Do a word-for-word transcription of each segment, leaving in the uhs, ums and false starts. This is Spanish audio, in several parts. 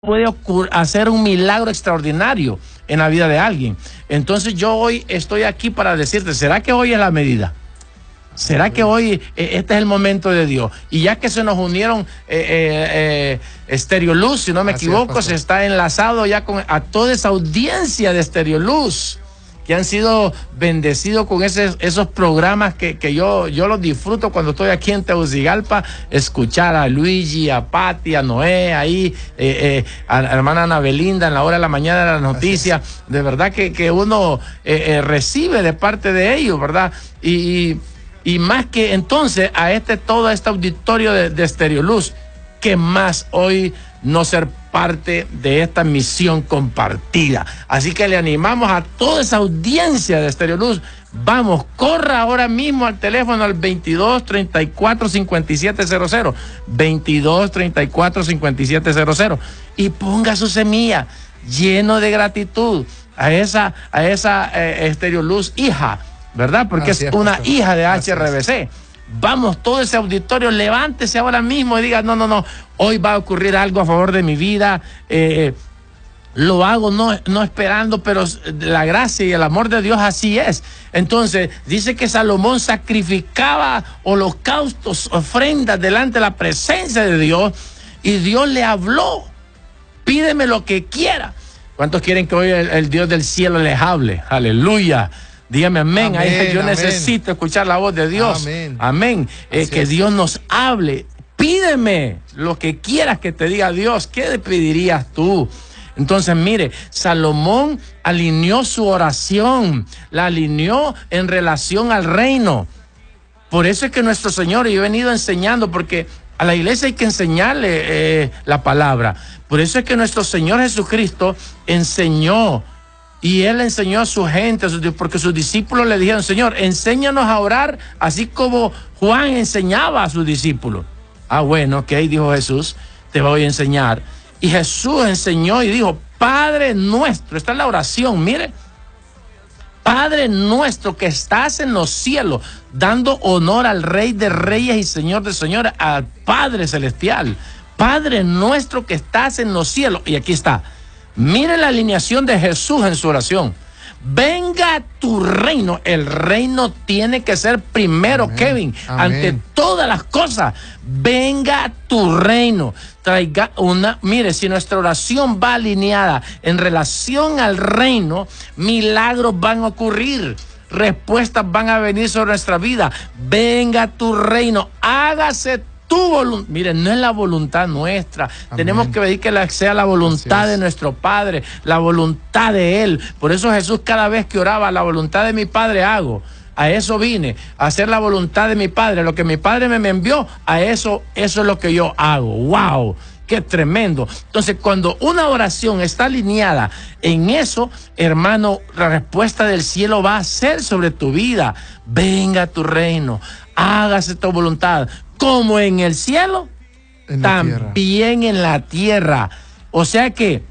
puede hacer un milagro extraordinario en la vida de alguien. Entonces yo hoy estoy aquí para decirte, ¿será que hoy es la medida? ¿Será que hoy eh, este es el momento de Dios? Y ya que se nos unieron eh, eh, eh, Estereoluz, si no me Así equivoco, es, se está enlazado ya con a toda esa audiencia de Estereoluz que han sido bendecidos con ese, esos programas que, que yo, yo los disfruto cuando estoy aquí en Tegucigalpa, escuchar a Luigi, a Pati, a Noé, ahí, eh, eh, a la hermana Ana Belinda en la hora de la mañana de las noticias. De verdad que, que uno eh, eh, recibe de parte de ellos, ¿verdad? Y, y, y más que entonces a este todo este auditorio de, de Estereoluz, que más hoy no ser parte de esta misión compartida. Así que le animamos a toda esa audiencia de Estereoluz. Vamos, corra ahora mismo al teléfono al veintidós, treinta y cuatro, cincuenta y siete cero cero, veintidós, treinta y cuatro, cincuenta y siete cero cero, y ponga su semilla lleno de gratitud a esa, a esa eh, Estereoluz hija, ¿verdad? Porque Así es, es una pastor. hija de H R B C. Vamos, todo ese auditorio, levántese ahora mismo y diga, no, no, no, hoy va a ocurrir algo a favor de mi vida, eh, lo hago no, no esperando, pero la gracia y el amor de Dios así es. Entonces, dice que Salomón sacrificaba holocaustos, ofrendas delante de la presencia de Dios, y Dios le habló, pídeme lo que quiera. ¿Cuántos quieren que hoy el, el Dios del cielo les hable? Aleluya. Dígame amén. amén Ahí yo amén. necesito escuchar la voz de Dios. Amén. amén. Eh, que es. Dios nos hable. Pídeme lo que quieras que te diga Dios. ¿Qué le pedirías tú? Entonces, mire, Salomón alineó su oración, la alineó en relación al reino. Por eso es que nuestro Señor, y he venido enseñando, porque a la iglesia hay que enseñarle eh, la palabra. Por eso es que nuestro Señor Jesucristo enseñó. Y él enseñó a su gente, porque sus discípulos le dijeron, Señor, enséñanos a orar, así como Juan enseñaba a sus discípulos. Ah, bueno, ok, dijo Jesús, te voy a enseñar. Y Jesús enseñó y dijo, Padre nuestro, esta es la oración, mire. Padre nuestro que estás en los cielos, dando honor al Rey de Reyes y Señor de Señores, al Padre Celestial. Padre nuestro que estás en los cielos. Y aquí está. Mire la alineación de Jesús en su oración. Venga tu reino. El reino tiene que ser primero, Amén. Kevin, Amén. ante todas las cosas. Venga tu reino. Traiga una, mire, si nuestra oración va alineada en relación al reino, milagros van a ocurrir. Respuestas van a venir sobre nuestra vida. Venga tu reino. Hágase tu voluntad. Miren, no es la voluntad nuestra. Amén. Tenemos que pedir que sea la voluntad de nuestro Padre, la voluntad de Él. Por eso Jesús, cada vez que oraba, la voluntad de mi Padre hago. A eso vine, a hacer la voluntad de mi Padre. Lo que mi Padre me, me envió, a eso, eso es lo que yo hago. ¡Wow! ¡Qué tremendo! Entonces, cuando una oración está alineada en eso, hermano, la respuesta del cielo va a ser sobre tu vida. Venga tu reino, hágase tu voluntad, como en el cielo, en también tierra. en la tierra. O sea que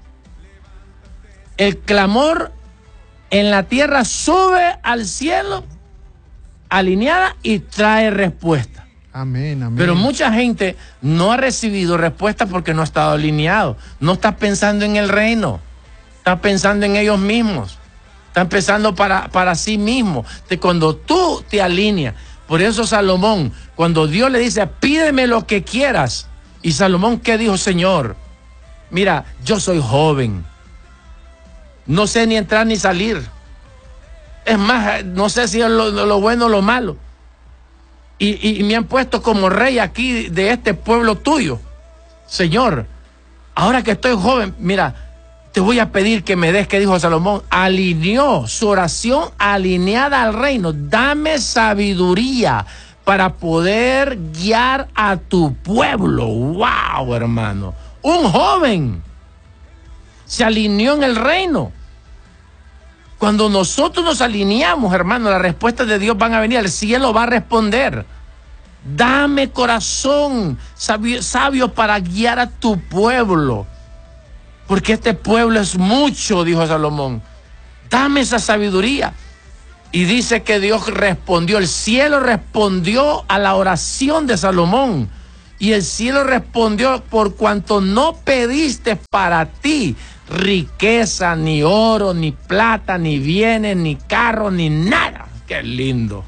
el clamor en la tierra sube al cielo, alineada, y trae respuesta. Amén, amén. Pero mucha gente no ha recibido respuesta porque no ha estado alineado. No está pensando en el reino, está pensando en ellos mismos, están pensando para, para sí mismos. De cuando tú te alineas. Por eso Salomón, cuando Dios le dice, pídeme lo que quieras. Y Salomón, ¿qué dijo? Señor, mira, yo soy joven. No sé ni entrar ni salir. Es más, no sé si es lo, lo bueno o lo malo. Y, y, y me han puesto como rey aquí de este pueblo tuyo. Señor, ahora que estoy joven, mira, te voy a pedir que me des, que dijo Salomón, alineó su oración alineada al reino. Dame sabiduría para poder guiar a tu pueblo. ¡Wow, hermano! Un joven se alineó en el reino. Cuando nosotros nos alineamos, hermano, las respuestas de Dios van a venir. El cielo va a responder. Dame corazón sabio, sabio para guiar a tu pueblo. Porque este pueblo es mucho, dijo Salomón. Dame esa sabiduría. Y dice que Dios respondió, el cielo respondió a la oración de Salomón. Y el cielo respondió: por cuanto no pediste para ti riqueza, ni oro, ni plata, ni bienes, ni carro, ni nada. ¡Qué lindo!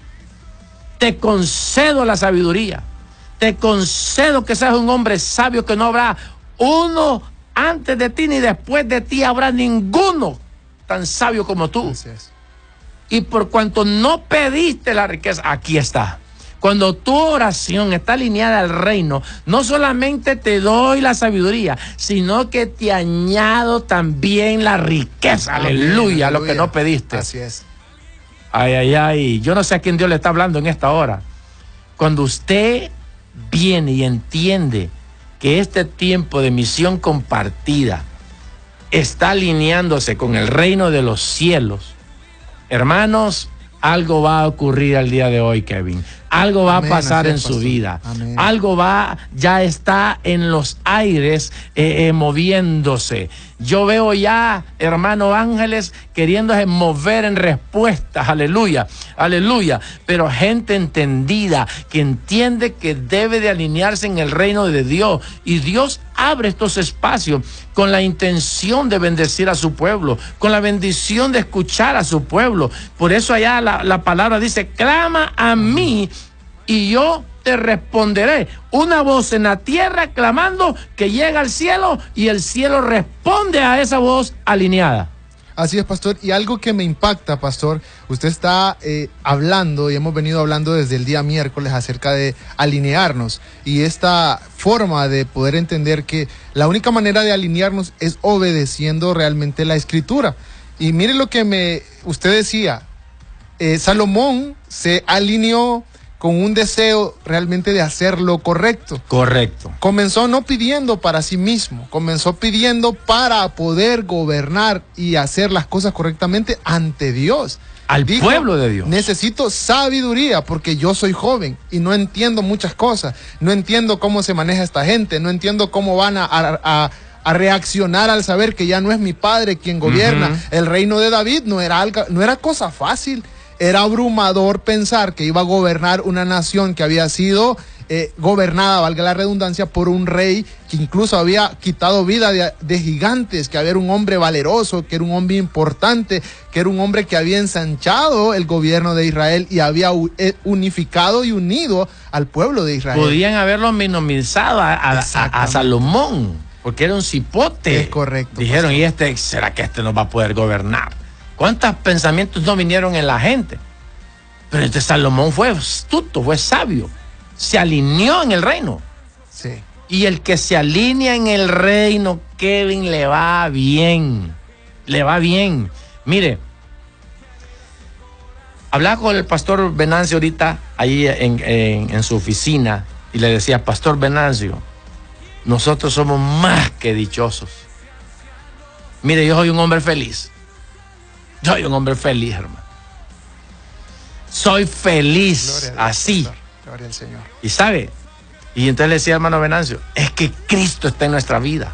Te concedo la sabiduría. Te concedo que seas un hombre sabio, que no habrá uno antes de ti ni después de ti habrá ninguno tan sabio como tú. Así es. Y por cuanto no pediste la riqueza, aquí está. Cuando tu oración está alineada al reino, no solamente te doy la sabiduría, sino que te añado también la riqueza. Amén, aleluya, aleluya, lo que no pediste. Así es. Ay, ay, ay. Yo no sé a quién Dios le está hablando en esta hora. Cuando usted viene y entiende que este tiempo de misión compartida está alineándose con el reino de los cielos, hermanos, algo va a ocurrir el día de hoy, Kevin. Algo va Amén, a pasar en su pastor. vida. Amén. Algo va, ya está en los aires eh, eh, moviéndose. Yo veo ya, hermano, ángeles queriéndose mover en respuestas. Aleluya, aleluya. Pero gente entendida, que entiende que debe de alinearse en el reino de Dios. Y Dios abre estos espacios con la intención de bendecir a su pueblo, con la bendición de escuchar a su pueblo. Por eso allá la, la palabra dice: clama a mí y yo te responderé. Una voz en la tierra clamando que llega al cielo, y el cielo responde a esa voz alineada. Así es, pastor. Y algo que me impacta, pastor, usted está eh, hablando, y hemos venido hablando desde el día miércoles acerca de alinearnos, y esta forma de poder entender que la única manera de alinearnos es obedeciendo realmente la escritura. Y mire lo que me usted decía, eh, Salomón se alineó con un deseo realmente de hacer lo correcto. Correcto. Comenzó no pidiendo para sí mismo, comenzó pidiendo para poder gobernar y hacer las cosas correctamente ante Dios. Al Dijo, pueblo de Dios. Necesito sabiduría porque yo soy joven y no entiendo muchas cosas. No entiendo cómo se maneja esta gente, no entiendo cómo van a, a, a reaccionar al saber que ya no es mi padre quien gobierna. Uh-huh. El reino de David no era, algo, no era cosa fácil. Era abrumador pensar que iba a gobernar una nación que había sido eh, gobernada, valga la redundancia, por un rey que incluso había quitado vida de, de gigantes, que era un hombre valeroso, que era un hombre importante, que era un hombre que había ensanchado el gobierno de Israel y había unificado y unido al pueblo de Israel. Podían haberlo minimizado a, a, a, a Salomón, porque era un cipote. Es correcto. Dijeron, pastor. ¿y este, será que este no va a poder gobernar? ¿Cuántos pensamientos no vinieron en la gente? Pero este Salomón fue astuto, fue sabio. Se alineó en el reino. Sí. Y el que se alinea en el reino, Kevin, le va bien. Le va bien. Mire, hablaba con el pastor Venancio ahorita, ahí en, en, en su oficina, y le decía: pastor Venancio, nosotros somos más que dichosos. Mire, yo soy un hombre feliz. Soy un hombre feliz, hermano. Soy feliz Gloria así. Dios, Gloria al Señor. Y sabe, y entonces le decía, hermano Venancio, es que Cristo está en nuestra vida.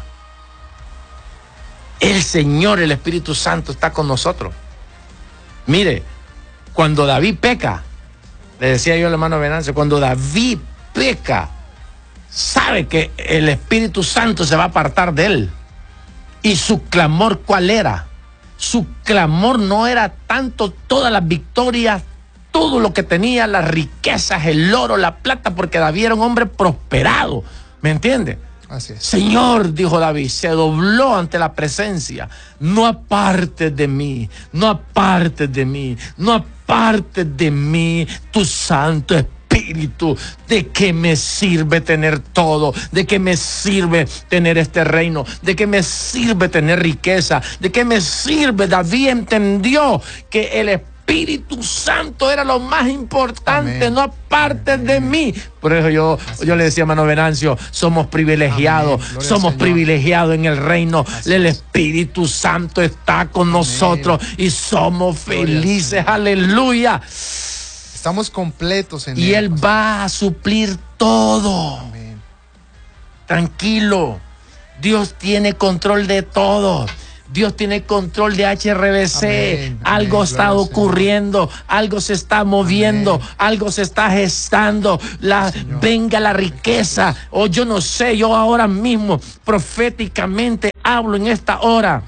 El Señor, el Espíritu Santo está con nosotros. Mire, cuando David peca, le decía yo al hermano Venancio, cuando David peca, sabe que el Espíritu Santo se va a apartar de él. Y su clamor, ¿cuál era? Su clamor no era tanto todas las victorias, todo lo que tenía, las riquezas, el oro, la plata, porque David era un hombre prosperado, ¿me entiende? Así es. Señor, dijo David, se dobló ante la presencia. No apartes de mí, no apartes de mí, no apartes de mí tu Santo Espíritu. Espíritu, ¿de qué me sirve tener todo? ¿De qué me sirve tener este reino? ¿De qué me sirve tener riqueza? ¿De qué me sirve? David entendió que el Espíritu Santo era lo más importante. Amén. No apartes Amén. de mí. Por eso yo, yo le decía a hermano Venancio, somos privilegiados, somos privilegiados en el reino. Así el Espíritu Santo está con Amén. nosotros y somos felices. Aleluya. Estamos completos en y él. Y Él va a suplir todo. Amén. Tranquilo. Dios tiene control de todo. Dios tiene control de H R B C. Amén, Algo amén, está gloria al ocurriendo, algo se está moviendo, Amén. algo se está gestando. La, Señor. venga la riqueza. O yo no sé, yo ahora mismo proféticamente hablo en esta hora.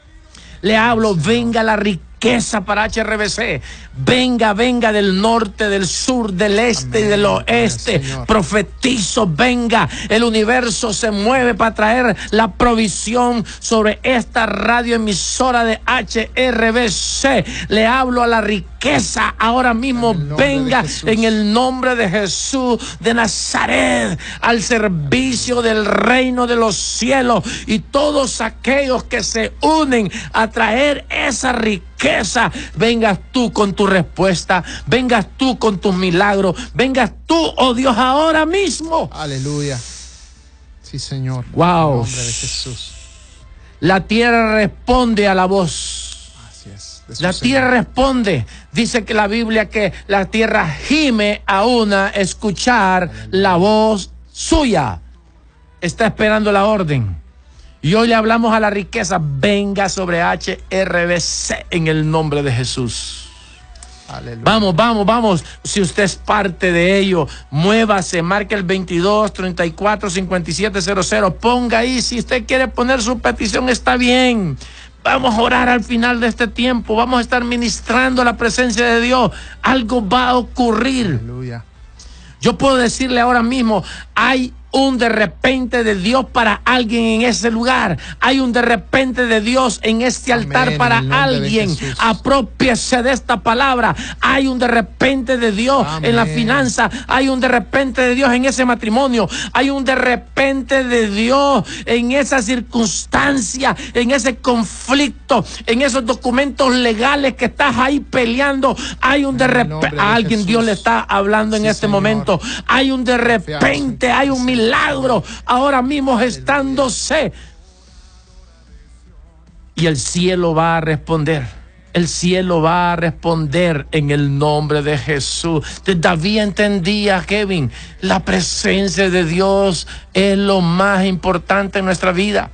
Le hablo, venga la riqueza para H R B C. Venga, venga del norte, del sur, del este Amén. y del oeste. Amén, Profetizo, venga. El universo se mueve para traer la provisión sobre esta radioemisora de H R B C. Le hablo a la riqueza ahora mismo. En el nombre Venga de Jesús. en el nombre de Jesús de Nazaret, al servicio del reino de los cielos, y todos aquellos que se unen a traer esa riqueza. Vengas tú con tu respuesta, vengas tú con tus milagros, vengas tú, oh Dios, ahora mismo. Aleluya. Sí, Señor. Wow. En el nombre de Jesús. La tierra responde a la voz. Así es. De su La Señor. tierra responde. Dice que la Biblia que la tierra gime a una escuchar la voz suya. Está esperando la orden. Y hoy le hablamos a la riqueza. Venga sobre H R B C en el nombre de Jesús. Aleluya. Vamos, vamos, vamos. Si usted es parte de ello, muévase, marque el veintidós, treinta y cuatro, cincuenta y siete cero cero. Ponga ahí, si usted quiere poner su petición, está bien. Vamos a orar al final de este tiempo. Vamos a estar ministrando la presencia de Dios. Algo va a ocurrir. Aleluya. Yo puedo decirle ahora mismo, hay un de repente de Dios para alguien en ese lugar. Hay un de repente de Dios en este Amén, altar para en el nombre de alguien. Jesús. Apropiese de esta palabra. Hay un de repente de Dios Amén. en la finanza. Hay un de repente de Dios en ese matrimonio. Hay un de repente de Dios en esa circunstancia, en ese conflicto, en esos documentos legales que estás ahí peleando. Hay un de En el repente, nombre de a alguien Jesús. Dios le está hablando en Sí, este Señor. momento. Hay un de repente, hay un milagro ahora mismo gestándose. Y el cielo va a responder. El cielo va a responder en el nombre de Jesús. David entendía, Kevin, la presencia de Dios es lo más importante en nuestra vida.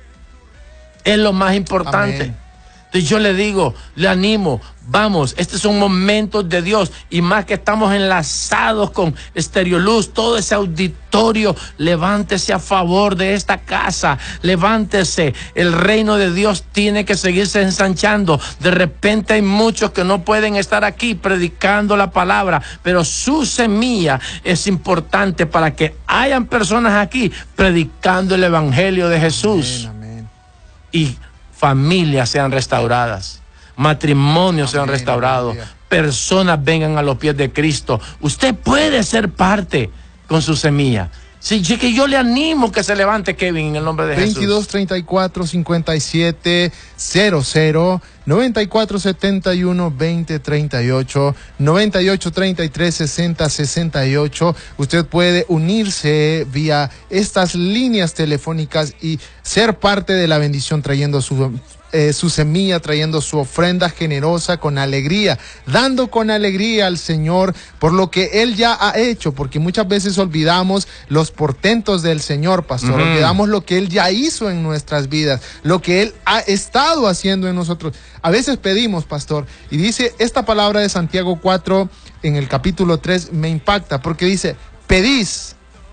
Es lo más importante. Amén. Entonces yo le digo, le animo, vamos, estos son momentos de Dios, y más que estamos enlazados con Estereoluz, todo ese auditorio, levántese a favor de esta casa, levántese. El reino de Dios tiene que seguirse ensanchando. De repente hay muchos que no pueden estar aquí predicando la palabra, pero su semilla es importante para que hayan personas aquí predicando el evangelio de Jesús. Amén, amén. Y familias sean restauradas, matrimonios sean Amén, restaurados, aleluya. personas vengan a los pies de Cristo. Usted puede ser parte con su semilla. Sí, que yo le animo que se levante, Kevin, en el nombre de veintidós, Jesús. treinta y cuatro, cincuenta y siete cero cero, noventa y cuatro, setenta y uno, veinte, treinta y ocho, noventa y ocho, treinta y tres, sesenta, sesenta y ocho. Usted puede unirse vía estas líneas telefónicas y ser parte de la bendición, trayendo su Eh, su semilla, trayendo su ofrenda generosa con alegría, dando con alegría al Señor por lo que Él ya ha hecho, porque muchas veces olvidamos los portentos del Señor, pastor. Ujú. Olvidamos lo que Él ya hizo en nuestras vidas, lo que Él ha estado haciendo en nosotros. A veces pedimos, pastor, y dice esta palabra de Santiago cuatro en el capítulo tres, me impacta, porque dice, pedís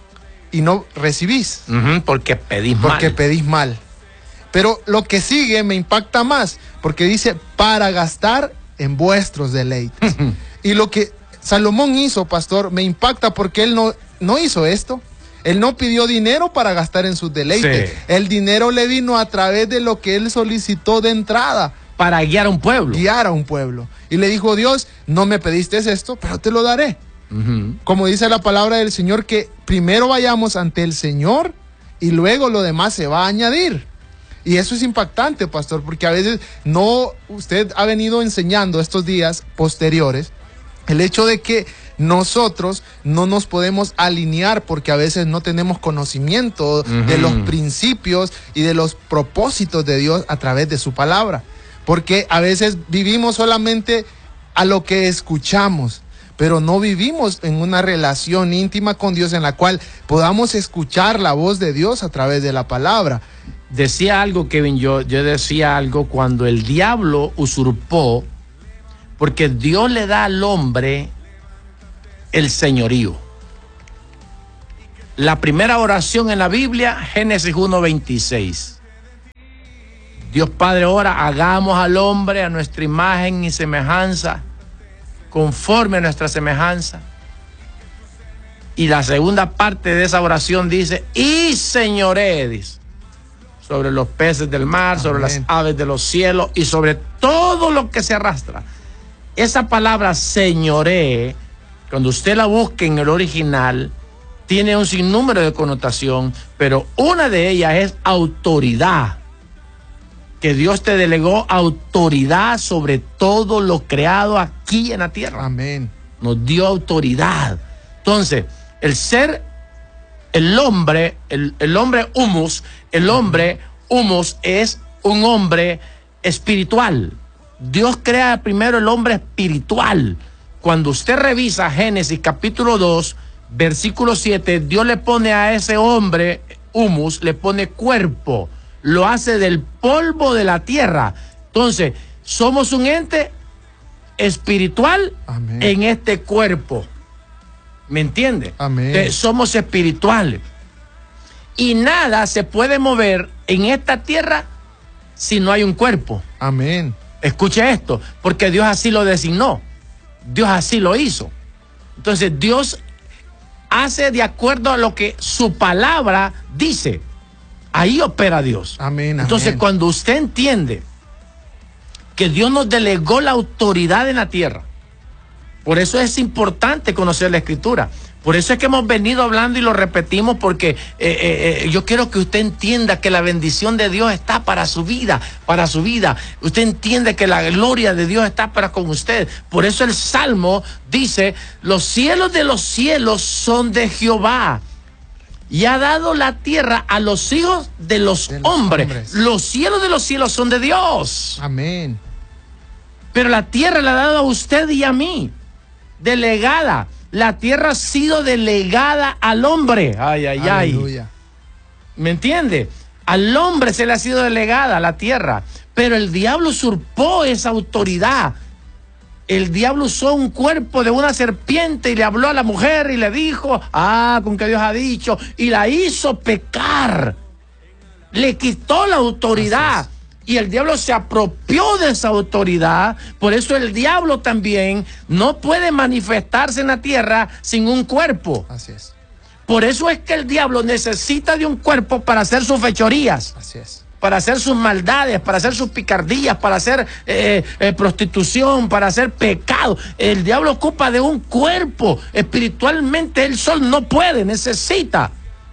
y no recibís, Ujú, porque pedís mal. porque pedís mal. Pero lo que sigue me impacta más, porque dice, para gastar en vuestros deleites. Y lo que Salomón hizo, pastor, me impacta porque él no, no hizo esto. Él no pidió dinero para gastar en sus deleites. Sí. El dinero le vino a través de lo que él solicitó de entrada, Para guiar a un pueblo. guiar a un pueblo. Y le dijo, Dios, no me pediste esto, pero te lo daré. Ujú. Como dice la palabra del Señor, que primero vayamos ante el Señor y luego lo demás se va a añadir. Y eso es impactante, pastor, porque a veces no, usted ha venido enseñando estos días posteriores el hecho de que nosotros no nos podemos alinear porque a veces no tenemos conocimiento Uh-huh. de los principios y de los propósitos de Dios a través de su palabra. Porque a veces vivimos solamente a lo que escuchamos, pero no vivimos en una relación íntima con Dios en la cual podamos escuchar la voz de Dios a través de la palabra. decía algo, Kevin, yo, yo decía algo cuando el diablo usurpó, porque Dios le da al hombre el señorío. La primera oración en la Biblia, Génesis uno veintiséis. Dios Padre ora, hagamos al hombre a nuestra imagen y semejanza, conforme a nuestra semejanza. Y la segunda parte de esa oración dice, y señoree, dice, sobre los peces del mar, Amén. Sobre las aves de los cielos y sobre todo lo que se arrastra. Esa palabra señoree, cuando usted la busque en el original, tiene un sinnúmero de connotación, pero una de ellas es autoridad. Que Dios te delegó autoridad sobre todo lo creado aquí en la tierra. Amén. Nos dio autoridad. Entonces, el ser, el hombre, el, el hombre humus, el hombre humus es un hombre espiritual. Dios crea primero el hombre espiritual. Cuando usted revisa Génesis capítulo dos, versículo siete, Dios le pone a ese hombre humus, le pone cuerpo, lo hace del polvo de la tierra. Entonces, somos un ente espiritual Amén. En este cuerpo. ¿Me entiende? Amén. Entonces, somos espirituales. Y nada se puede mover en esta tierra si no hay un cuerpo. Amén. Escuche esto, porque Dios así lo designó. Dios así lo hizo. Entonces, Dios hace de acuerdo a lo que su palabra dice. Ahí opera Dios. Amén, Entonces, amén. cuando usted entiende que Dios nos delegó la autoridad en la tierra, por eso es importante conocer la Escritura. Por eso es que hemos venido hablando y lo repetimos, porque eh, eh, eh, yo quiero que usted entienda que la bendición de Dios está para su vida, para su vida. Usted entiende que la gloria de Dios está para con usted. Por eso el Salmo dice, los cielos de los cielos son de Jehová, y ha dado la tierra a los hijos de los, de los hombres. hombres. Los cielos de los cielos son de Dios. Amén. Pero la tierra la ha dado a usted y a mí, delegada. La tierra ha sido delegada al hombre. Ay, ay, Aleluya. ay. ¿Me entiende? Al hombre se le ha sido delegada la tierra. Pero el diablo usurpó esa autoridad. El diablo usó un cuerpo de una serpiente y le habló a la mujer y le dijo, ah, con que Dios ha dicho, y la hizo pecar. Le quitó la autoridad. Y el diablo se apropió de esa autoridad. Por eso el diablo también no puede manifestarse en la tierra sin un cuerpo. Así es. Por eso es que el diablo necesita de un cuerpo para hacer sus fechorías. Así es. Para hacer sus maldades, para hacer sus picardías, para hacer eh, eh, prostitución, para hacer pecado. El diablo ocupa de un cuerpo. Espiritualmente el sol no puede, necesita.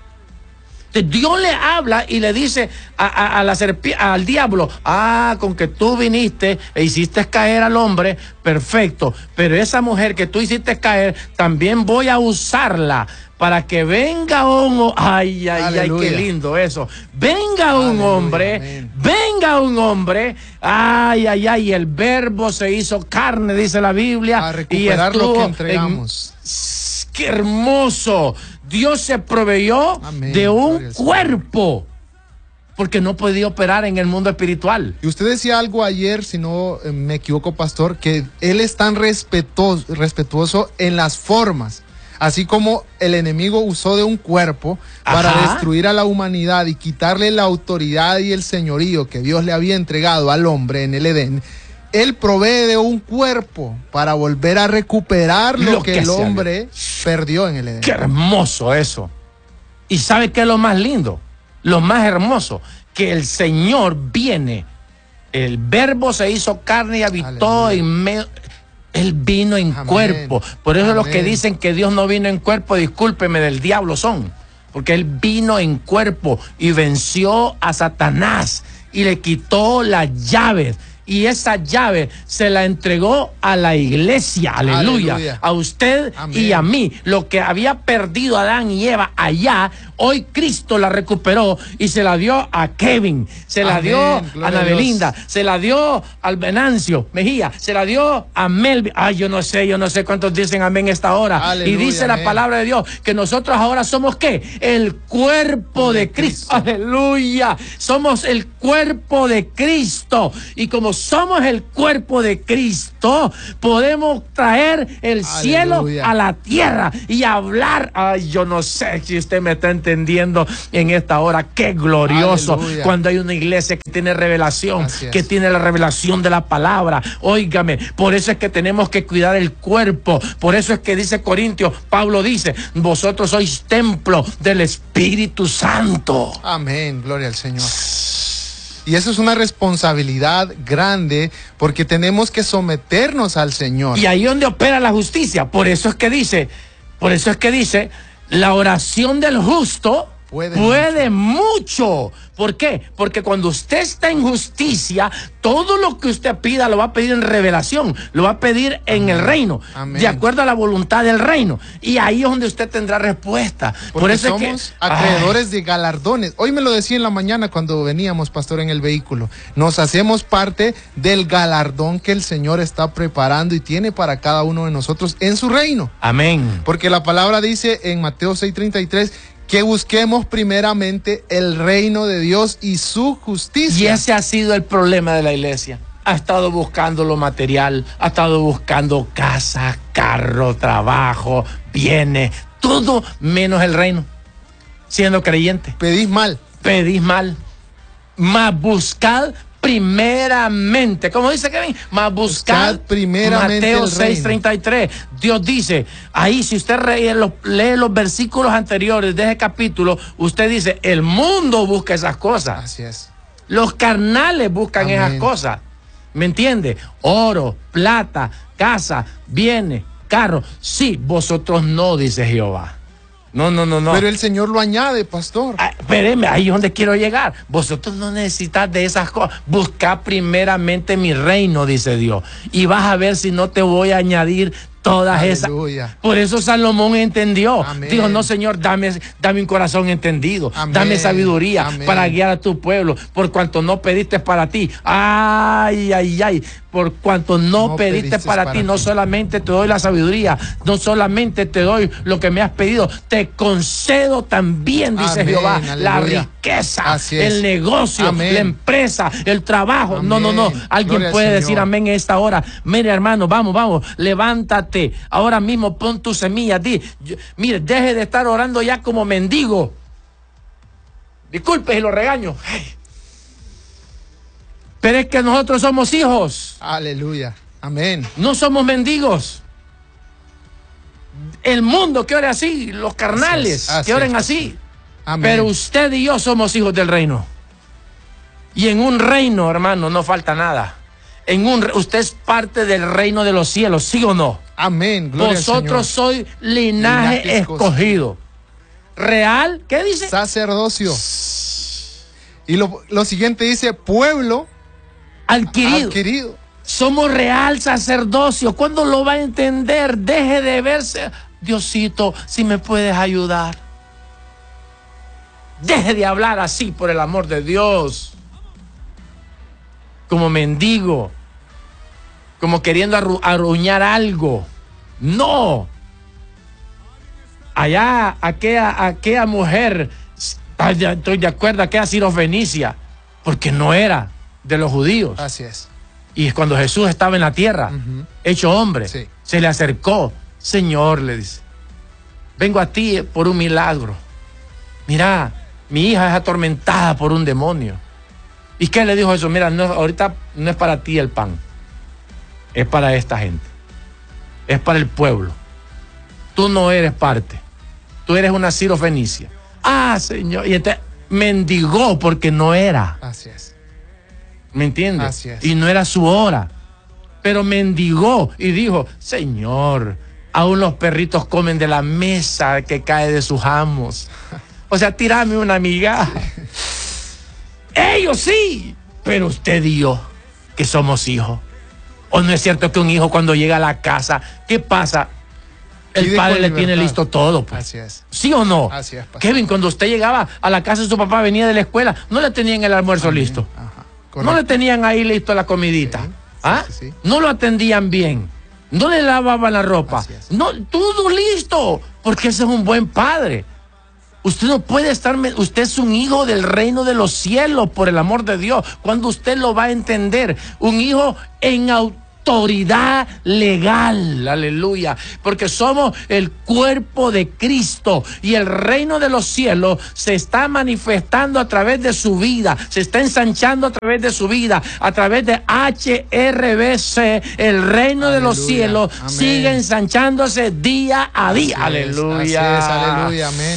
Dios le habla y le dice a, a, a la serpi- al diablo, ah, con que tú viniste e hiciste caer al hombre, perfecto, pero esa mujer que tú hiciste caer, también voy a usarla para que venga un, ay, ay, Aleluya. ay, qué lindo eso, venga un Aleluya, hombre, amén. venga un hombre, ay, ay, ay, el verbo se hizo carne, dice la Biblia, a recuperar y lo que estuvo entregamos. En, qué hermoso. Dios se proveyó Amén. de un Gloria al cuerpo, porque no podía operar en el mundo espiritual. Y usted decía algo ayer, si no eh, me equivoco, pastor, que él es tan respetuoso, respetuoso en las formas, así como el enemigo usó de un cuerpo para Ajá. destruir a la humanidad y quitarle la autoridad y el señorío que Dios le había entregado al hombre en el Edén. Él provee de un cuerpo para volver a recuperar lo, Lo que, que el se hombre perdió en el Edén. Qué hermoso eso. ¿Y sabe qué es lo más lindo? Lo más hermoso, que el Señor viene, el verbo se hizo carne y habitó Aleluya. en medio. Él vino en Amén. cuerpo. Por eso Amén. los que dicen que Dios no vino en cuerpo, discúlpeme, del diablo son. Porque Él vino en cuerpo y venció a Satanás y le quitó las llaves. Y esa llave se la entregó a la iglesia, aleluya, Aleluya. a usted Amén. y a mí. Lo que había perdido Adán y Eva allá, Hoy Cristo la recuperó y se la dio a Kevin, se la Amén, dio a gloria Ana a Dios. Belinda, se la dio al Venancio Mejía, se la dio a Melvin. Ay, yo no sé, yo no sé cuántos dicen amén esta hora. Aleluya, y dice amén. la palabra de Dios que nosotros ahora somos ¿qué? El cuerpo de, De Cristo. Cristo. Aleluya. Somos el cuerpo de Cristo. Y como somos el cuerpo de Cristo, podemos traer el cielo Aleluya. a la tierra y hablar. Ay, yo no sé si usted me está entendiendo en esta hora. Qué glorioso Aleluya. cuando hay una iglesia que tiene revelación, Así es. que tiene la revelación de la palabra. Óigame, por eso es que tenemos que cuidar el cuerpo. Por eso es que dice Corintios, Pablo dice, vosotros sois templo del Espíritu Santo. Amén, gloria al Señor. Y eso es una responsabilidad grande porque tenemos que someternos al Señor. Y ahí es donde opera la justicia. Por eso es que dice, por eso es que dice, la oración del justo Puede puede, mucho. ¿Por qué? Porque cuando usted está en justicia, todo lo que usted pida lo va a pedir en revelación, lo va a pedir en Amén. el reino, Amén. de acuerdo a la voluntad del reino. Y ahí es donde usted tendrá respuesta. Porque Por eso somos es que acreedores de galardones. Hoy me lo decía en la mañana cuando veníamos, pastor, en el vehículo. Nos hacemos parte del galardón que el Señor está preparando y tiene para cada uno de nosotros en su reino. Amén. Porque la palabra dice en Mateo seis treinta y tres que busquemos primeramente el reino de Dios y su Y justicia. ese ha sido el problema de la iglesia. Ha estado buscando lo material, ha estado buscando casa, carro, trabajo, bienes, todo menos el reino. Siendo creyente, Pedís mal. pedís mal. Mas buscad primeramente, como dice Kevin, mas buscad, Buscad primeramente Mateo el seis reino. treinta y tres. Dios dice, ahí si usted lee los, lee los versículos anteriores de ese capítulo, usted dice, el mundo busca esas cosas. Así es. Los carnales buscan Amén. esas cosas. ¿Me entiende? Oro, plata, casa, bienes, carro. Sí, vosotros no, dice Jehová. No, no, no, no. Pero el Señor lo añade, pastor. Ah, espérenme, ahí es donde quiero llegar. Vosotros no necesitas de esas cosas. Buscad primeramente mi reino, dice Dios. Y vas a ver si no te voy a añadir todas Aleluya. esas. Por eso Salomón entendió. Amén. Dijo, no, Señor, dame, dame un corazón entendido. Amén. Dame sabiduría Amén. para guiar a tu pueblo. Por cuanto no pediste para ti. Ay, ay, ay. Por cuanto no, No pediste, pediste para, para ti, no ti. solamente te doy la sabiduría, no solamente te doy lo que me has pedido, te concedo también, dice Amén, Jehová, la aleluya. riqueza, Así es. el negocio, Amén. la empresa, el trabajo. No, no, no. Amén. Alguien Gloria al puede Señor. decir amén en esta hora. Mire, hermano, vamos, vamos, levántate. Ahora mismo pon tu semilla. Di, yo- mire, deje de estar orando ya como mendigo. Disculpe si lo regaño. Hey. Pero es que nosotros somos hijos. Aleluya. Amén. No somos mendigos. El mundo que ore así, los carnales Así es, así que oren es. así. Amén. Pero usted y yo somos hijos del reino. Y en un reino, hermano, no falta nada. En un, re- usted es parte del reino de los cielos, ¿sí o no? Amén. Gloria Vosotros al Señor. sois linaje, Linaje escogido. escogido. Real, ¿qué dice? Sacerdocio. Y lo, lo siguiente dice pueblo Adquirido. adquirido. Somos real sacerdocio. ¿Cuándo lo va a entender? Deje de verse. Diosito, si me puedes ayudar. Deje de hablar así, por el amor de Dios. Como mendigo. Como queriendo arru- arruñar algo. No. Allá, aquella, aquella mujer, ay, ya estoy de acuerdo, aquella sirofenicia, porque no era de los judíos. Así es. Y es cuando Jesús estaba en la tierra, Ujú. hecho hombre, Sí. se le acercó. Señor, le dice, vengo a ti por un milagro. Mira, mi hija es atormentada por un demonio. ¿Y qué le dijo Jesús? Mira, no, ahorita no es para ti el pan, es para esta gente, es para el pueblo. Tú no eres parte, tú eres una sirofenicia. Ah, Señor, y entonces mendigó porque no era. Así es. ¿Me entiendes? Así es. Y no era su hora. Pero mendigó y dijo, Señor, aún los perritos comen de la mesa que cae de sus amos. O sea, tírame una migaja. Ellos sí, pero usted y yo, que somos hijos. ¿O no es cierto que un hijo cuando llega a la casa, qué pasa? El Pide padre con le libertad. tiene listo todo, pues. Así es. ¿Sí o no? Así es, pastor. Kevin, cuando usted llegaba a la casa de su papá, venía de la escuela, no le tenían el almuerzo Amén. listo. Ajá, No le correcto. tenían ahí listo la comidita. Sí, sí, ¿Ah? sí, sí. No lo atendían bien. No le lavaban la ropa. Así es. No, todo listo. Porque ese es un buen padre. Usted no puede estar, usted es un hijo del reino de los cielos, por el amor de Dios. Cuando usted lo va a entender, un hijo en autoridad legal, aleluya, porque somos el cuerpo de Cristo y el reino de los cielos se está manifestando a través de su vida, se está ensanchando a través de su vida, a través de H R B C, el reino de los Aleluya. cielos Amén. sigue ensanchándose día a día, Así es, aleluya. Así es, aleluya, amén.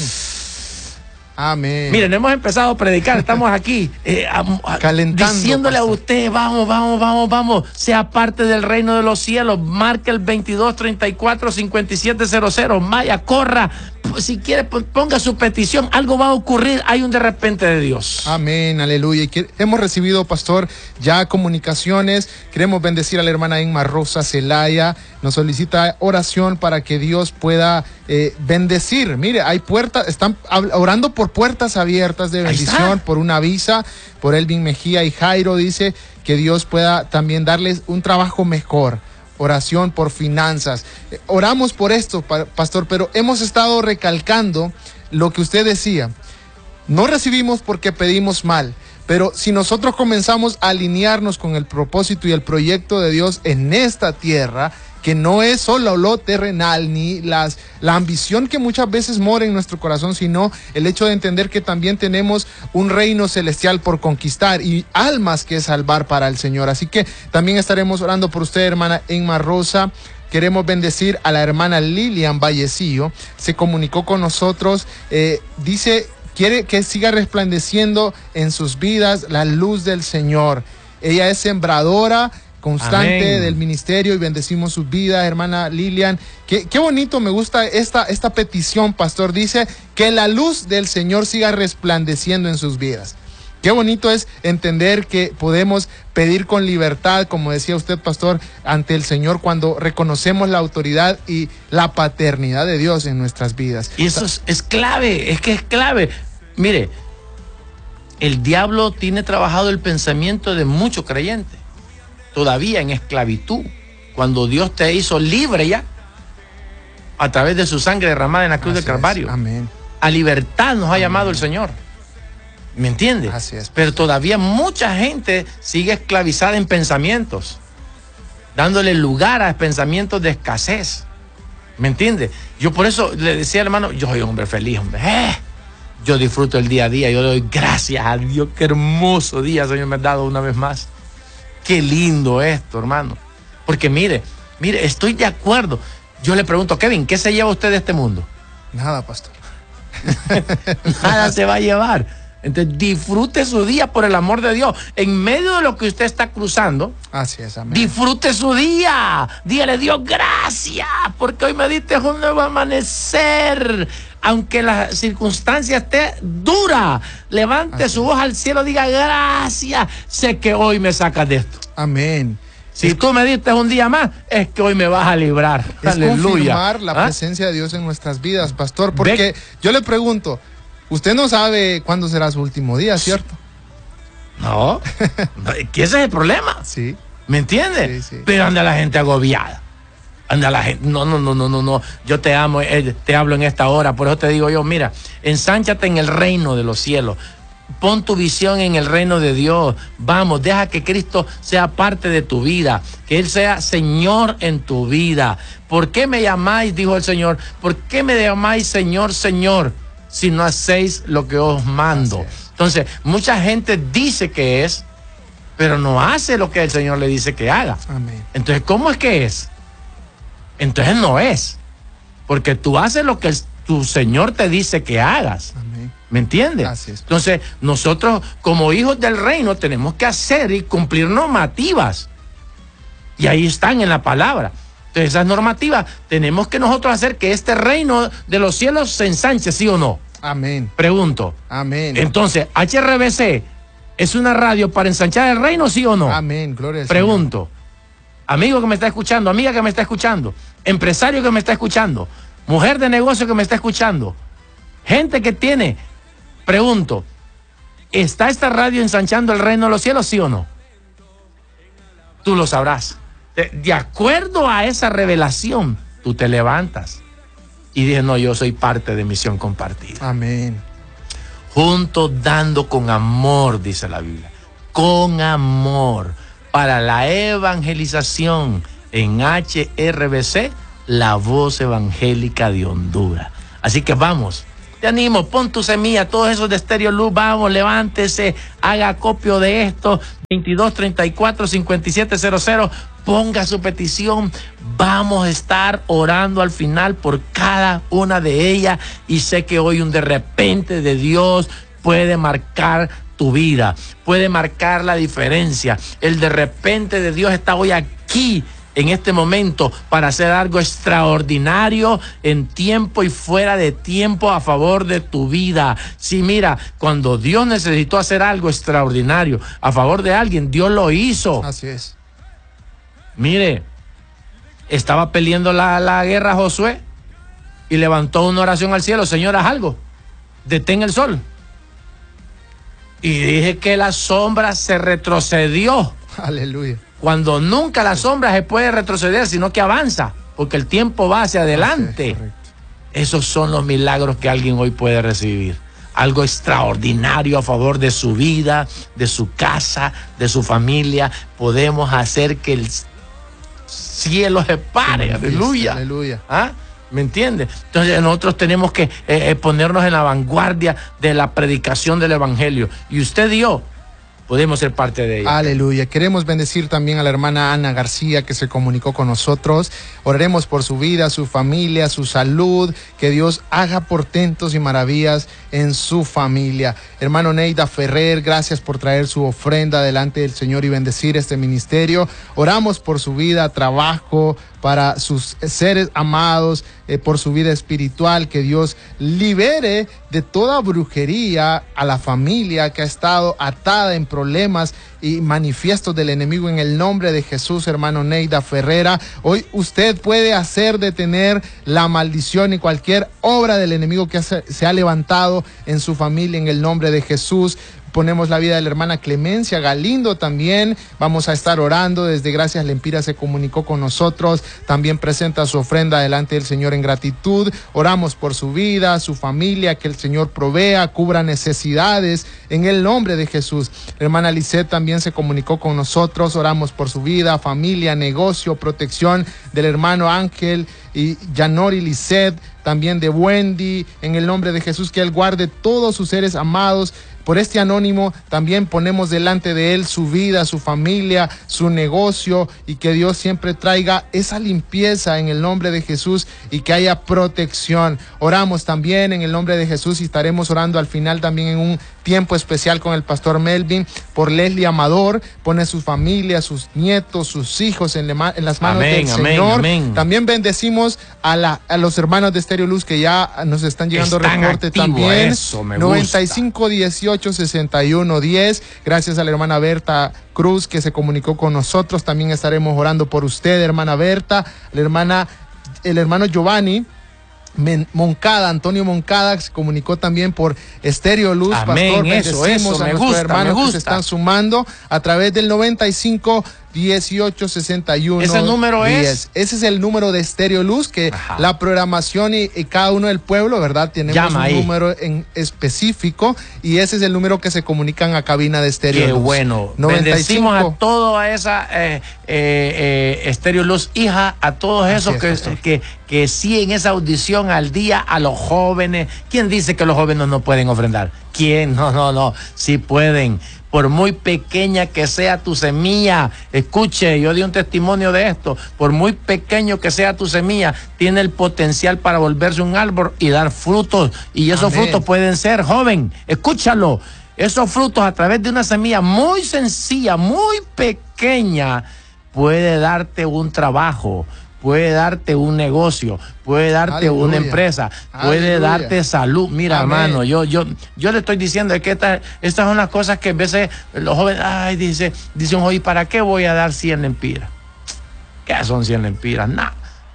Amén. Miren, hemos empezado a predicar, estamos aquí eh, a- a- Calentando, diciéndole pastor. a usted, vamos, vamos, vamos, vamos, sea parte del reino de los cielos, marque el veintidós treinta y cuatro cincuenta y siete cero cero, vaya, corra, si quiere ponga su petición, algo va a ocurrir, hay un de repente de Dios. Amén, aleluya. Y que hemos recibido, pastor, ya comunicaciones. Queremos bendecir a la hermana Inma Rosa Celaya. Nos solicita oración para que Dios pueda eh, bendecir. Mire, hay puertas, están hab- orando por puertas abiertas de Ahí bendición, está. por una visa, por Elvin Mejía y Jairo. Dice que Dios pueda también darles un trabajo mejor. Oración por finanzas. Eh, Oramos por esto, pa- pastor, pero hemos estado recalcando lo que usted decía. No recibimos porque pedimos mal, pero si nosotros comenzamos a alinearnos con el propósito y el proyecto de Dios en esta tierra, que no es solo lo terrenal ni las, la ambición que muchas veces mora en nuestro corazón, sino el hecho de entender que también tenemos un reino celestial por conquistar y almas que salvar para el Señor. Así que también estaremos orando por usted, hermana Inma Rosa. Queremos bendecir a la hermana Lilian Vallecillo. Se comunicó con nosotros, eh, dice, quiere que siga resplandeciendo en sus vidas la luz del Señor. Ella es sembradora constante Amén. del ministerio y bendecimos su vida, hermana Lilian. Qué, qué bonito, me gusta esta, esta petición, pastor. Dice que la luz del Señor siga resplandeciendo en sus vidas. Qué bonito es entender que podemos pedir con libertad, como decía usted, pastor, ante el Señor cuando reconocemos la autoridad y la paternidad de Dios en nuestras vidas. Y eso es, es clave, es que es clave. Mire, el diablo tiene trabajado el pensamiento de muchos creyentes, todavía en esclavitud, cuando Dios te hizo libre ya, a través de su sangre derramada en la cruz Así del Calvario. es. Amén. A libertad nos ha llamado el Señor. ¿Me entiendes? Así es. Pero todavía mucha gente sigue esclavizada en pensamientos, dándole lugar a pensamientos de escasez. ¿Me entiendes? Yo por eso le decía al hermano, yo soy un hombre feliz, hombre. Eh, yo disfruto el día a día, yo le doy gracias a Dios. Qué hermoso día, Señor, me ha dado una vez más. Qué lindo esto, hermano. Porque mire, mire, estoy de acuerdo. Yo le pregunto, Kevin, ¿qué se lleva usted de este mundo? Nada, pastor. Nada se va a llevar. Entonces disfrute su día por el amor de Dios. En medio de lo que usted está cruzando, Así es, amén. disfrute su día. Dígale, Dios, gracias, porque hoy me diste un nuevo amanecer. Aunque la circunstancia esté dura, levante Así su voz al cielo, diga gracias. Sé que hoy me sacas de esto. Amén. Si tú me diste un día más, es que hoy me vas a librar. Es Aleluya. confirmar la ¿Ah? presencia de Dios en nuestras vidas, pastor, porque Ve- yo le pregunto, usted no sabe cuándo será su último día, ¿cierto? No, que ese es el problema. Sí. ¿Me entiendes? Sí, sí. Pero anda la gente agobiada. Anda la gente, no, no, no, no, no, no. Yo te amo, eh, te hablo en esta hora. Por eso te digo yo, mira, ensánchate en el reino de los cielos. Pon tu visión en el reino de Dios. Vamos, deja que Cristo sea parte de tu vida, que Él sea Señor en tu vida. ¿Por qué me llamáis, dijo el Señor? ¿Por qué me llamáis Señor, Señor, si no hacéis lo que os mando? Así es. Entonces, mucha gente dice que es, pero no hace lo que el Señor le dice que haga. Amén. Entonces, ¿cómo es que es? Entonces no es. Porque tú haces lo que el- tu Señor te dice que hagas. Amén. ¿Me entiendes? Así es. Entonces, nosotros como hijos del reino tenemos que hacer y cumplir normativas. Y ahí están en la palabra. Entonces, esas normativas tenemos que nosotros hacer que este reino de los cielos se ensanche, ¿sí o no? Amén. Pregunto. Amén. Entonces, H R B C es una radio para ensanchar el reino, ¿sí o no? Amén. Gloria al Pregunto, amigo que me está escuchando, amiga que me está escuchando, empresario que me está escuchando, mujer de negocio que me está escuchando, gente que tiene, pregunto, ¿está esta radio ensanchando el reino de los cielos, sí o no? Tú lo sabrás. De, de acuerdo a esa revelación, tú te levantas y dices, no, yo soy parte de Misión Compartida. Amén. Juntos dando con amor, dice la Biblia, con amor, para la evangelización en H R B C, la voz evangélica de Honduras. Así que vamos, te animo, pon tu semilla, todos esos de Estéreo Luz, vamos, levántese, haga acopio de esto, veintidós treinta y cuatro cincuenta y siete cero cero, ponga su petición, vamos a estar orando al final por cada una de ellas, y sé que hoy un de repente de Dios puede marcar tu vida, puede marcar la diferencia. El de repente de Dios está hoy aquí, en este momento, para hacer algo extraordinario en tiempo y fuera de tiempo a favor de tu vida. Sí, mira, cuando Dios necesitó hacer algo extraordinario a favor de alguien, Dios lo hizo. Así es. Mire, estaba peleando la, la guerra Josué y levantó una oración al cielo: Señor, haz algo, detén el sol. Y dije que la sombra se retrocedió. Aleluya. Cuando nunca la sombra se puede retroceder, sino que avanza, porque el tiempo va hacia adelante. Okay, esos son los milagros que alguien hoy puede recibir. Algo extraordinario a favor de su vida, de su casa, de su familia. Podemos hacer que el cielo se pare. Aleluya. Aleluya. ¿Ah? ¿Me entiende? Entonces nosotros tenemos que eh, eh, ponernos en la vanguardia de la predicación del evangelio. Y usted y yo podemos ser parte de ella. Aleluya. Queremos bendecir también a la hermana Ana García, que se comunicó con nosotros. Oraremos por su vida, su familia, su salud. Que Dios haga portentos y maravillas en su familia. Hermano Neida Ferrer, gracias por traer su ofrenda delante del Señor y bendecir este ministerio. Oramos por su vida, trabajo, para sus seres amados, eh, por su vida espiritual, que Dios libere de toda brujería a la familia que ha estado atada en problemas y manifiestos del enemigo, en el nombre de Jesús. Hermano Neida Ferrera, hoy usted puede hacer detener la maldición y cualquier obra del enemigo que se, se ha levantado en su familia, en el nombre de Jesús. Ponemos la vida de la hermana Clemencia Galindo también. Vamos a estar orando. Desde Gracias Lempira se comunicó con nosotros. También presenta su ofrenda delante del Señor en gratitud. Oramos por su vida, su familia, que el Señor provea, cubra necesidades en el nombre de Jesús. La hermana Lisette también se comunicó con nosotros. Oramos por su vida, familia, negocio, protección del hermano Ángel y Yanori Lisette, también de Wendy, en el nombre de Jesús, que Él guarde todos sus seres amados. Por este anónimo también ponemos delante de él su vida, su familia, su negocio, y que Dios siempre traiga esa limpieza en el nombre de Jesús y que haya protección. Oramos también en el nombre de Jesús y estaremos orando al final también en un tiempo especial con el pastor Melvin por Leslie Amador. Pone su familia, sus nietos, sus hijos en, en las manos amén, del amén, Señor. Amén. También bendecimos a, la, a los hermanos de Estéreo Luz que ya nos están llegando Están reporte activo, también. eso me noventa y gusta. cinco dieciocho sesenta y uno diez. Gracias a la hermana Berta Cruz que se comunicó con nosotros. También estaremos orando por usted, hermana Berta. La hermana, el hermano Giovanni Moncada, Antonio Moncada, se comunicó también por Estéreo Luz. Amén, Pastor, eso, bendecimos eso, a me nuestros gusta, hermanos me que gusta. se están sumando a través del noventa y cinco dieciocho sesenta y uno. ¿Ese número diez. es? Ese es el número de Estéreo Luz, que Ajá. la programación y, y cada uno del pueblo, ¿verdad? Tenemos Llama un ahí. número en específico y ese es el número que se comunican a cabina de Estéreo Qué Luz. bueno. noventa y cinco. Bendecimos a toda esa eh, eh, eh, Estéreo Luz, hija, a todos esos es, que, pastor. que, que siguen esa audición al día, a los jóvenes. ¿Quién dice que los jóvenes no pueden ofrendar? ¿Quién? No, no, no. Sí pueden. Por muy pequeña que sea tu semilla, escuche, yo di un testimonio de esto, por muy pequeño que sea tu semilla, tiene el potencial para volverse un árbol y dar frutos. Y esos Amén. frutos pueden ser, joven, escúchalo, esos frutos a través de una semilla muy sencilla, muy pequeña, puede darte un trabajo, puede darte un negocio, puede darte Aleluya. una empresa, puede Aleluya. darte salud. Mira, Amén. hermano, yo, yo, yo le estoy diciendo que esta- estas son las cosas que a veces los jóvenes, ay, dice, dicen, oye, ¿para qué voy a dar cien lempiras? ¿Qué son cien lempiras? Nada.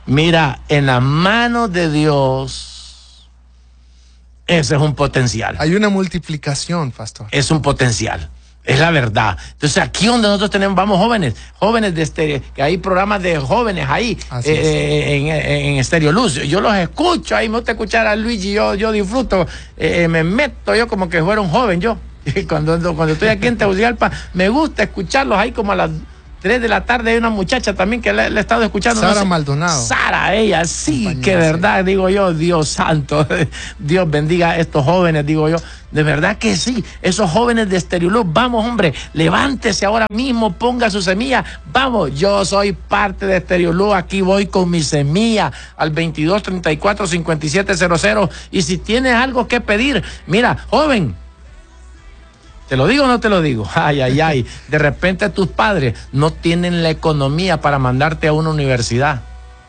Mira, en las manos de Dios, ese es un potencial. Hay una multiplicación, pastor. Es un potencial. Es la verdad. Entonces, aquí donde nosotros tenemos, vamos jóvenes, jóvenes de Estéreo, que hay programas de jóvenes ahí, eh, en, en Estéreo Luz. Yo los escucho, ahí me gusta escuchar a Luigi, yo, yo disfruto, eh, me meto yo como que fuera un joven yo. Cuando, cuando estoy aquí en Tegucigalpa, me gusta escucharlos ahí como a las tres de la tarde. Hay una muchacha también que le, le he estado escuchando. Sara no sé, Maldonado. Sara, ella sí, Compañera, que verdad, sí. digo yo, Dios santo, Dios bendiga a estos jóvenes, digo yo, de verdad que sí, esos jóvenes de Estéreo Luz, vamos hombre, levántese ahora mismo, ponga su semilla, vamos, yo soy parte de Estéreo Luz, aquí voy con mi semilla al veintidós treinta y cuatro cincuenta y siete cero cero, y si tienes algo que pedir, mira, joven, ¿te lo digo o no te lo digo? Ay, ay, ay. De repente tus padres no tienen la economía para mandarte a una universidad.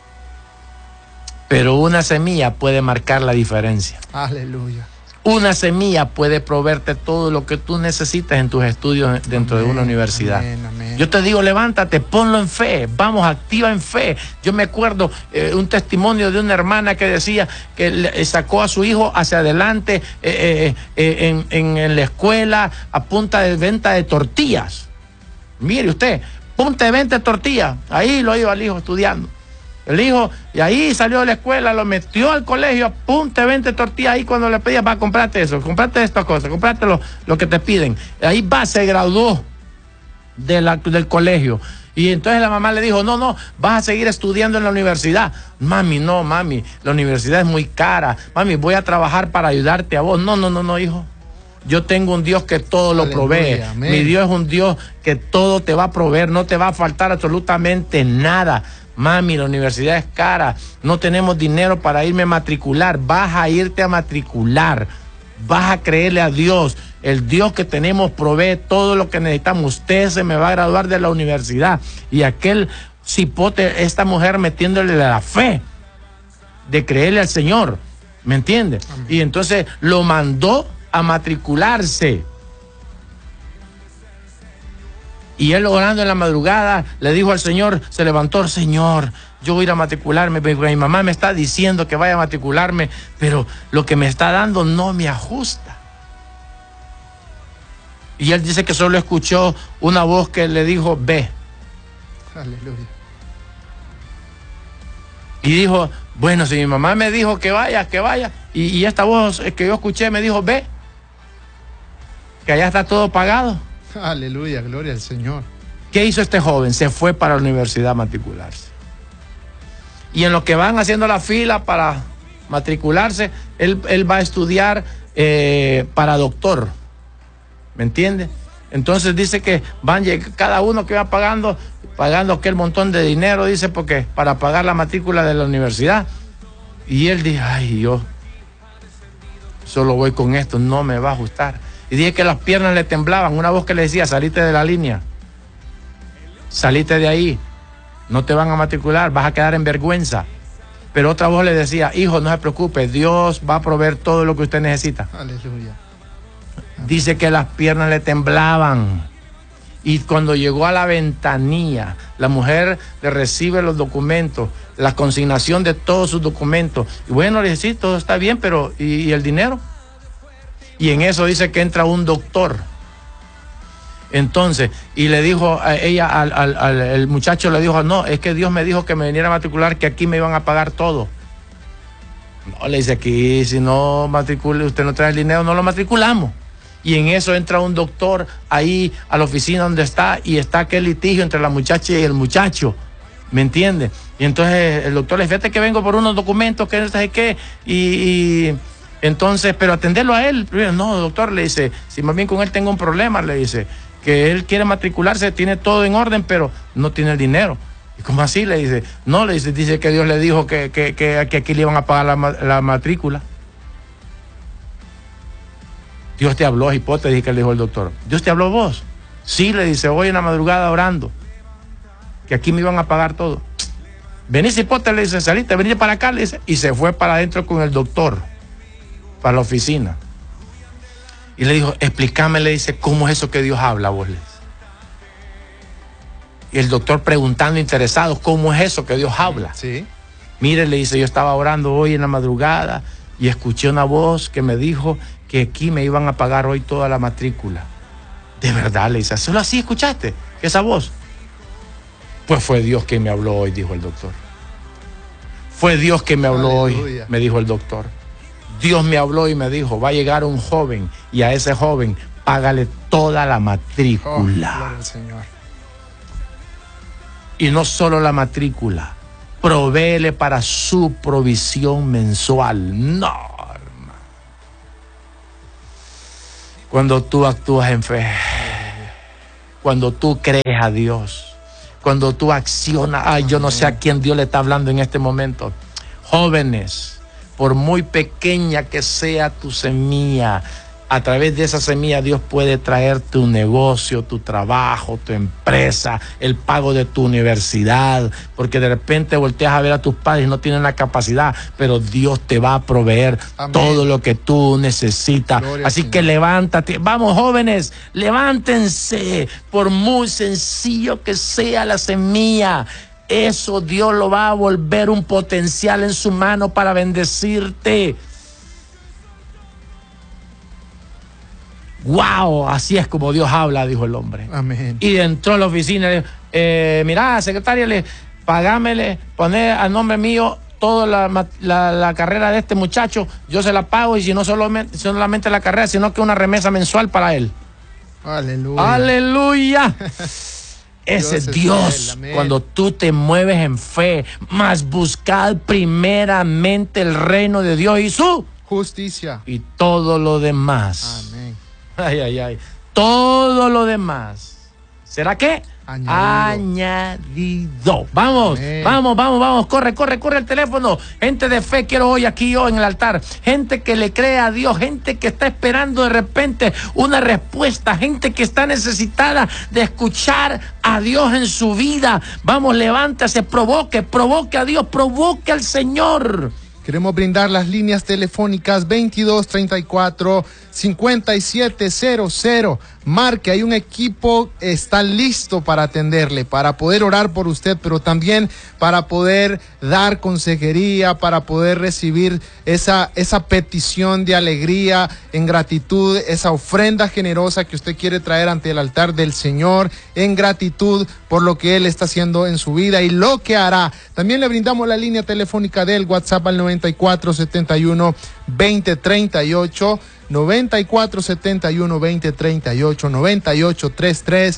Pero una semilla puede marcar la diferencia. Aleluya. Una semilla puede proveerte todo lo que tú necesitas en tus estudios dentro Amén, de una universidad. amén, amén. Yo te digo, levántate, ponlo en fe, vamos, activa en fe. Yo me acuerdo eh, un testimonio de una hermana que decía que le, sacó a su hijo hacia adelante eh, eh, eh, en, en, en la escuela a punta de venta de tortillas. Mire usted, punta de venta de tortillas, ahí lo iba el hijo estudiando. El hijo, y ahí salió de la escuela, lo metió al colegio, a punta de veinte tortillas, ahí cuando le pedía, va, comprate eso, comprate estas cosas, comprate lo, lo que te piden. Ahí va, se graduó de la, del colegio. Y entonces la mamá le dijo, no, no, vas a seguir estudiando en la universidad. Mami, no, mami, la universidad es muy cara. Mami, voy a trabajar para ayudarte a vos. No, no, no, no, hijo. Yo tengo un Dios que todo lo provee. Amén. Mi Dios es un Dios que todo te va a proveer, no te va a faltar absolutamente nada. Mami, la universidad es cara, no tenemos dinero para irme a matricular. Vas a irte a matricular, vas a creerle a Dios. El Dios que tenemos provee todo lo que necesitamos. Usted se me va a graduar de la universidad. Y aquel cipote, esta mujer metiéndole la fe de creerle al Señor, ¿me entiende? Amén. Y entonces lo mandó a matricularse. Y él orando en la madrugada le dijo al Señor, se levantó, Señor, yo voy a ir a matricularme, mi mamá me está diciendo que vaya a matricularme, pero lo que me está dando no me ajusta. Y él dice que solo escuchó una voz que le dijo, ve. Aleluya. Y dijo, bueno, si mi mamá me dijo que vaya, que vaya, y, y esta voz que yo escuché me dijo, ve, que allá está todo pagado. Aleluya, gloria al Señor. ¿Qué hizo este joven? Se fue para la universidad a matricularse. Y en lo que van haciendo la fila para matricularse, él, él va a estudiar eh, para doctor. ¿Me entiende? Entonces dice que van, cada uno que va pagando, pagando aquel montón de dinero, dice, porque para pagar la matrícula de la universidad. Y él dice, ay, yo solo voy con esto, no me va a ajustar. Y dije que las piernas le temblaban, una voz que le decía, salite de la línea, salite de ahí, no te van a matricular, vas a quedar en vergüenza. Pero otra voz le decía, hijo, no se preocupe, Dios va a proveer todo lo que usted necesita. Aleluya. Dice que las piernas le temblaban. Y cuando llegó a la ventanilla, la mujer le recibe los documentos, la consignación de todos sus documentos. Y bueno, le dice, sí, todo está bien, pero ¿y, y el dinero? Y en eso dice que entra un doctor. Entonces, y le dijo a ella, al, al, al el muchacho le dijo, no, es que Dios me dijo que me viniera a matricular, que aquí me iban a pagar todo. No, le dice, aquí si no matricule, usted no trae el dinero, no lo matriculamos. Y en eso entra un doctor ahí a la oficina donde está, y está aquel litigio entre la muchacha y el muchacho, ¿me entiende? Y entonces el doctor le dice, fíjate que vengo por unos documentos, que no sé qué, y... y entonces, pero atenderlo a él. No, doctor, le dice, si más bien con él tengo un problema, le dice, que él quiere matricularse, tiene todo en orden, pero no tiene el dinero. ¿Y cómo así? Le dice, no, le dice, dice que Dios le dijo que, que, que, que aquí le iban a pagar la, la matrícula. Dios te habló, hipótesis, que le dijo el doctor. ¿Dios te habló vos? Sí, le dice, hoy en la madrugada orando, que aquí me iban a pagar todo. Venís, hipótesis, le dice, saliste, venite para acá, le dice, y se fue para adentro con el doctor, para la oficina. Y le dijo, explícame, le dice, ¿cómo es eso que Dios habla, vos? Le dice. Y el doctor preguntando interesado, ¿cómo es eso que Dios habla? Sí. Mire, le dice, yo estaba orando hoy en la madrugada y escuché una voz que me dijo que aquí me iban a pagar hoy toda la matrícula. De verdad, le dice, ¿solo así escuchaste esa voz? Pues fue Dios que me habló hoy, dijo el doctor. Fue Dios que me habló Aleluya. hoy, me dijo el doctor. Dios me habló y me dijo, va a llegar un joven y a ese joven págale toda la matrícula. Oh, Señor. Y no solo la matrícula, provéele para su provisión mensual. No, hermano. Cuando tú actúas en fe, cuando tú crees a Dios, cuando tú accionas, ay, yo no sé a quién Dios le está hablando en este momento. Jóvenes, por muy pequeña que sea tu semilla, a través de esa semilla Dios puede traer tu negocio, tu trabajo, tu empresa, el pago de tu universidad, porque de repente volteas a ver a tus padres y no tienen la capacidad, pero Dios te va a proveer Amén. todo lo que tú necesitas. Gloria Así que levántate, vamos jóvenes, levántense, por muy sencillo que sea la semilla. Eso Dios lo va a volver un potencial en su mano para bendecirte. Wow, así es como Dios habla, dijo el hombre. Amén. Y entró a la oficina y dijo, eh, mira, secretaria, le, pagámele, poné a nombre mío toda la, la, la carrera de este muchacho, yo se la pago, y si no solamente, solamente la carrera, sino que una remesa mensual para él. Aleluya. Aleluya. Ese Dios, Dios él, cuando tú te mueves en fe, más buscad primeramente el reino de Dios y su justicia. Y todo lo demás. Amén. Ay, ay, ay. Todo lo demás. ¿Será qué? Añadido. Añadido. Vamos, Amén. vamos, vamos, vamos. Corre, corre, corre el teléfono. Gente de fe quiero hoy aquí yo en el altar. Gente que le cree a Dios. Gente que está esperando de repente una respuesta. Gente que está necesitada de escuchar a Dios en su vida. Vamos, levántase, provoque, provoque a Dios, provoque al Señor. Queremos brindar las líneas telefónicas veintidós treinta y cuatro cincuenta y siete cero cero. Marque, hay un equipo, está listo para atenderle, para poder orar por usted, pero también para poder dar consejería, para poder recibir esa, esa petición de alegría, en gratitud, esa ofrenda generosa que usted quiere traer ante el altar del Señor, en gratitud por lo que Él está haciendo en su vida y lo que hará. También le brindamos la línea telefónica del WhatsApp al noventa y cuatro setenta y uno veinte treinta y ocho. noventa y cuatro setenta y uno veinte treinta y ocho, noventa y ocho treinta y tres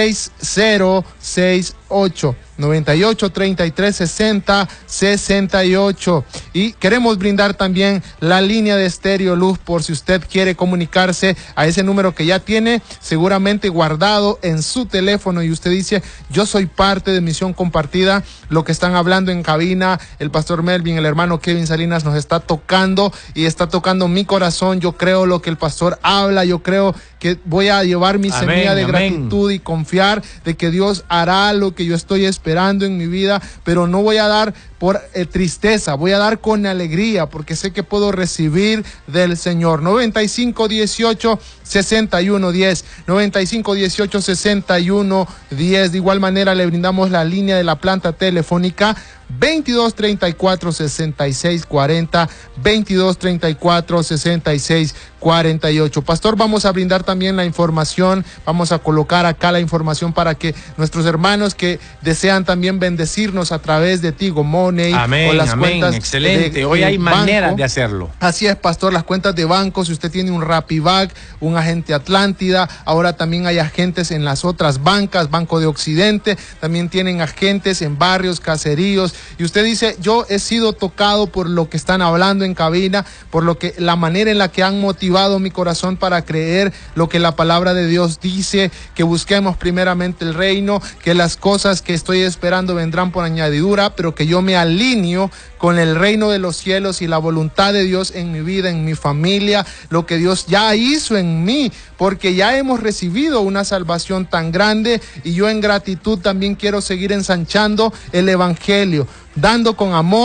sesenta sesenta y ocho, noventa y ocho treinta y tres sesenta sesenta y ocho. Y queremos brindar también la línea de Estéreo Luz por si usted quiere comunicarse a ese número que ya tiene seguramente guardado en su teléfono y usted dice, yo soy parte de Misión Compartida. Lo que están hablando en cabina, el pastor Melvin, el hermano Kevin Salinas nos está tocando y está tocando mi corazón. Yo creo lo que el pastor habla, yo creo que voy a llevar mi amén, semilla de amén. gratitud y confiar de que Dios hará lo que yo estoy esperando en mi vida, pero no voy a dar por eh, tristeza, voy a dar con alegría porque sé que puedo recibir del Señor. noventa y cinco dieciocho sesenta y uno diez, noventa y cinco dieciocho sesenta y uno diez. De igual manera le brindamos la línea de la planta telefónica veintidós treinta y cuatro sesenta y seis cuarenta, veintidós treinta y cuatro sesenta y seis cuarenta y ocho. Pastor, vamos a brindar también la información, vamos a colocar acá la información para que nuestros hermanos que desean también bendecirnos a través de Tigo Money amén, o las amén, cuentas excelente. De, Hoy hay banco. maneras de hacerlo. Así es, pastor, las cuentas de banco, si usted tiene un Rapibac, un agente Atlántida, ahora también hay agentes en las otras bancas, Banco de Occidente, también tienen agentes en barrios, caseríos, y usted dice, yo he sido tocado por lo que están hablando en cabina, por lo que la manera en la que han motivado mi corazón para creer lo que la palabra de Dios dice, que busquemos primeramente el reino, que las cosas que estoy esperando vendrán por añadidura, pero que yo me alineo con el reino de los cielos y la voluntad de Dios en mi vida, en mi familia, lo que Dios ya hizo en mí, porque ya hemos recibido una salvación tan grande y yo en gratitud también quiero seguir ensanchando el evangelio, dando con amor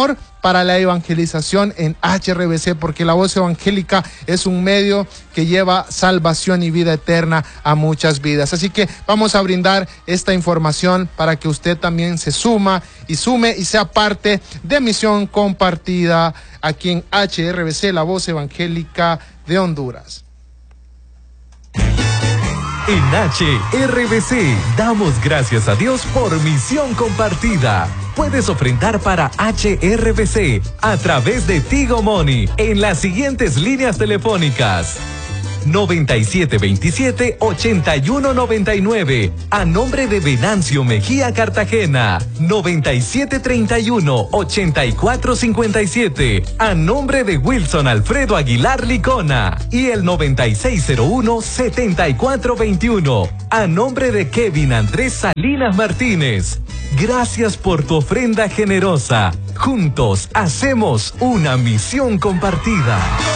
para la evangelización en H R B C, porque la voz evangélica es un medio que lleva salvación y vida eterna a muchas vidas. Así que vamos a brindar esta información para que usted también se suma y sume y sea parte de Misión Compartida aquí en H R B C, la voz evangélica de Honduras. En H R B C damos gracias a Dios por Misión Compartida. Puedes ofrendar para H R B C a través de Tigo Money en las siguientes líneas telefónicas: noventa y siete veintisiete, ochenta y uno noventa y nueve, a nombre de Venancio Mejía Cartagena; noventa y siete treinta y uno, ochenta y cuatro cincuenta y siete, a nombre de Wilson Alfredo Aguilar Licona; y el noventa y seis cero uno, setenta y cuatro veintiuno, a nombre de Kevin Andrés Salinas Martínez. Gracias por tu ofrenda generosa. Juntos hacemos una misión compartida.